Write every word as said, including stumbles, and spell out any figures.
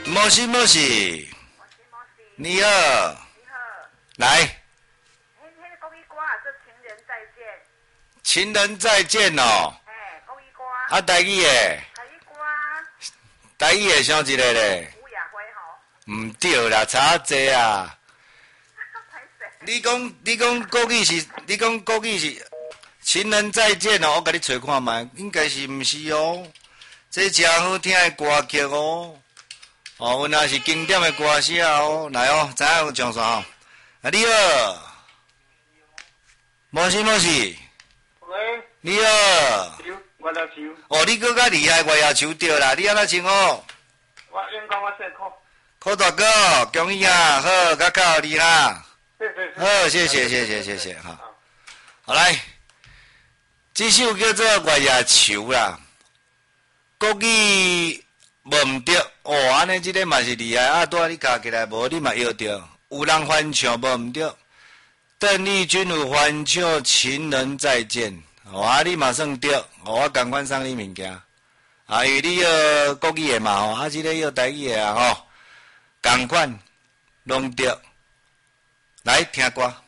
莫西莫西，你好， 你好， 来， 迄迄个国语歌啊，做情人再见。 情人再见哦。 嘿，国语歌。 啊，台语的。 台语歌。 台语的想一个咧。 吴雅辉吼。 唔对啦，差济啊。你讲你讲国语是，你讲国语是情人再见哦，我甲你找看觅，应该是毋是哦？这真好听的歌曲哦。哦，阮也是经典的歌声哦，来哦，知影有上线哦。啊，你好，莫西莫西， 喂， 你好， 我了球。 哦，你搁较厉害，我也球对啦，你安怎称哦？ 我应讲我姓柯。 柯大哥，恭喜啊，好，较靠你啦。 谢谢。 好，谢谢谢谢谢谢哈。好来，这首叫做《月夜愁》啦，国语。无毋对，哦，安尼即个嘛是厉害啊！拄仔你加起来，无你嘛摇着。有人翻唱无毋对，邓丽君有翻唱《情人再见》，哦啊，你嘛算对，哦，我共款送你物件。啊，因为你要国语的嘛吼，啊，即个要台语的啊吼，共款拢对。来听歌。